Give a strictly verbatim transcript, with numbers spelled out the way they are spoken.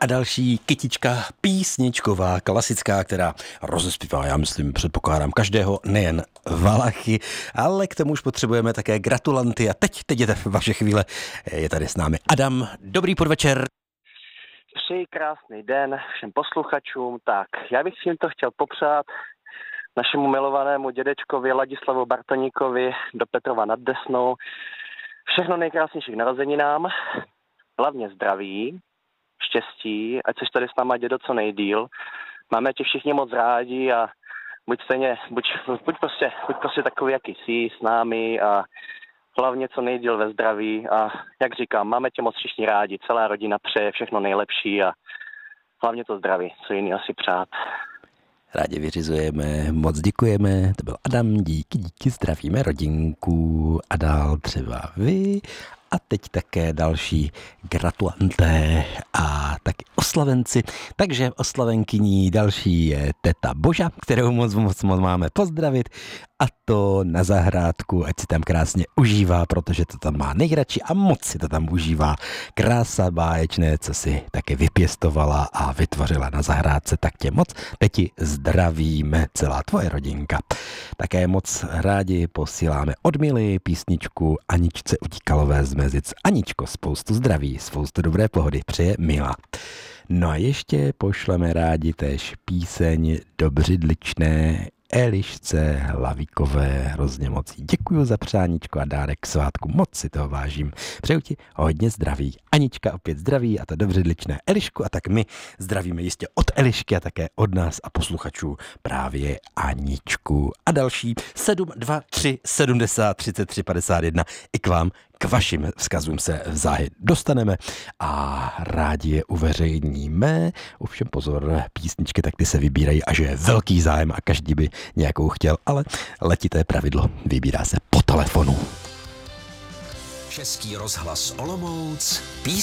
a další kytička písničková, klasická, která rozespívá, já myslím, předpokládám každého, nejen Valachy, ale k tomu už potřebujeme také gratulanty a teď, teď je to vaše chvíle, je tady s námi Adam, dobrý podvečer. Přeji krásný den všem posluchačům, tak já bych si to chtěl popřát našemu milovanému dědečkovi Ladislavu Bartoníkovi do Petrova nad Desnou. Všechno nejkrásnější k narozeninám, hlavně zdraví, štěstí, ať seš tady s náma dědo co nejdýl. Máme tě všichni moc rádi a buď stejně, buď, buď, prostě, buď prostě takový, jaký jsi s námi a hlavně co nejdýl ve zdraví a jak říkám, máme tě moc všichni rádi, celá rodina přeje všechno nejlepší a hlavně to zdraví, co jiný asi přát. Rádi vyřizujeme, moc děkujeme, to byl Adam, díky, díky, zdravíme rodinku a dál třeba vy a teď také další gratulanté a taky oslavenci. Takže oslavenkyní další je teta Boža, kterou moc, moc, moc máme pozdravit a to na zahrádku, ať si tam krásně užívá, protože to tam má nejradši a moc si to tam užívá. Krása báječné, co si taky vypěstovala a vytvořila na zahrádce, tak tě moc teti zdravíme, celá tvoje rodinka. Také moc rádi posíláme od Mily písničku Aničce Utíkalové z Mezic. Aničko, spoustu zdraví, spoustu dobré pohody přeje Mila. No a ještě pošleme rádi též píseň do Břidličné Elišce Hlavíkové, hrozně moc děkuju za přáníčko a dárek k svátku, moc si toho vážím. Přeju ti hodně zdraví. Anička opět zdraví a to do Břidličné Elišku a tak my zdravíme jistě od Elišky a také od nás a posluchačů právě Aničku. A další sedm dva tři sedmdesát třicet tři padesát jedna i k vám, k vašim vzkazům se záhy dostaneme a rádi je uveřejníme. Ovšem pozor, písničky tak ty se vybírají a že je velký zájem a každý by nějakou chtěl, ale letité pravidlo vybírá se po telefonu. Český rozhlas Olomouc, písničky.